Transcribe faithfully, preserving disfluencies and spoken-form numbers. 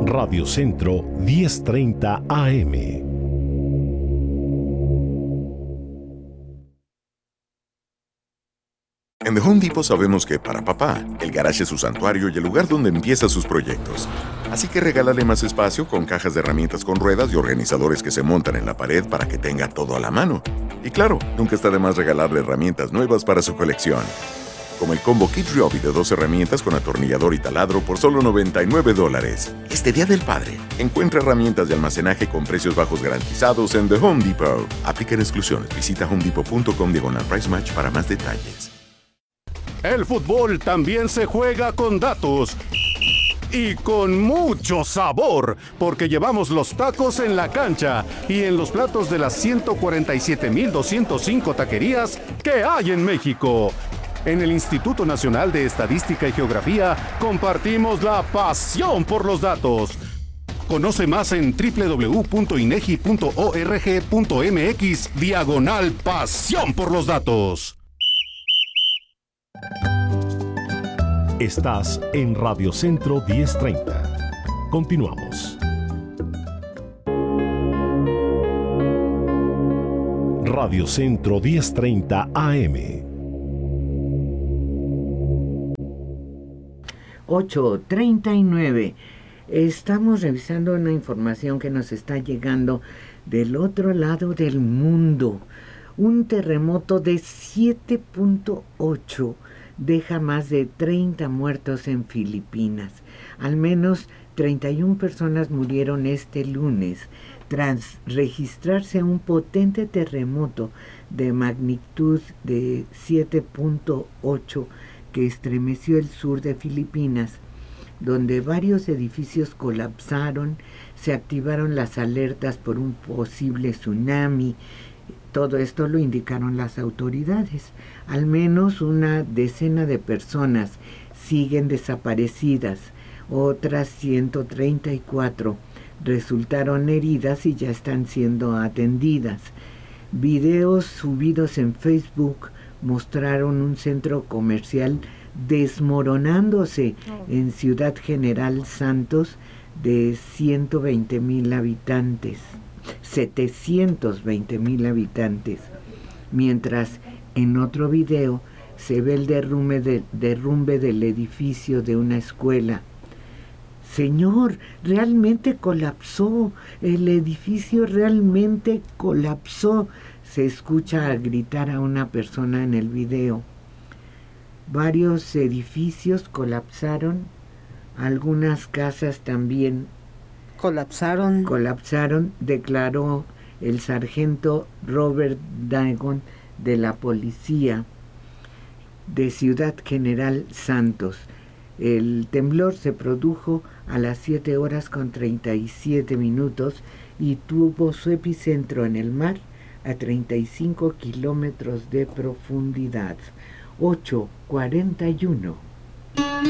Radio Centro diez treinta A M. En The Home Depot sabemos que para papá, el garaje es su santuario y el lugar donde empieza sus proyectos. Así que regálale más espacio con cajas de herramientas con ruedas y organizadores que se montan en la pared para que tenga todo a la mano. Y claro, nunca está de más regalarle herramientas nuevas para su colección. Como el combo Kid Ryobi de dos herramientas con atornillador y taladro por solo noventa y nueve dólares. Este Día del Padre, encuentra herramientas de almacenaje con precios bajos garantizados en The Home Depot. Aplican exclusiones. Visita homedepot.com diagonal price match para más detalles. El fútbol también se juega con datos y con mucho sabor, porque llevamos los tacos en la cancha y en los platos de las ciento cuarenta y siete mil doscientas cinco taquerías que hay en México. En el Instituto Nacional de Estadística y Geografía compartimos la pasión por los datos. Conoce más en doble u doble u doble u punto inegi punto org punto mx diagonal pasión por los datos. Estás en Radio Centro diez treinta. Continuamos. Radio Centro diez treinta A M. ocho treinta y nueve. Estamos revisando una información que nos está llegando del otro lado del mundo. Un terremoto de siete punto ocho deja más de treinta muertos en Filipinas. Al menos treinta y una personas murieron este lunes tras registrarse un potente terremoto de magnitud de siete punto ocho que estremeció el sur de Filipinas, donde varios edificios colapsaron, se activaron las alertas por un posible tsunami. Todo esto lo indicaron las autoridades. Al menos una decena de personas siguen desaparecidas. Otras ciento treinta y cuatro resultaron heridas y ya están siendo atendidas. Videos subidos en Facebook mostraron un centro comercial desmoronándose oh. en Ciudad General Santos de ciento veinte mil habitantes. setecientos veinte mil habitantes, mientras en otro video se ve el derrumbe, de, derrumbe del edificio de una escuela. Señor, realmente colapsó, el edificio realmente colapsó, se escucha gritar a una persona en el video. Varios edificios colapsaron, algunas casas también colapsaron. Colapsaron, declaró el sargento Robert Dagon de la policía de Ciudad General Santos. El temblor se produjo a las siete horas con treinta y siete minutos y tuvo su epicentro en el mar a treinta y cinco kilómetros de profundidad. ocho cuarenta y uno.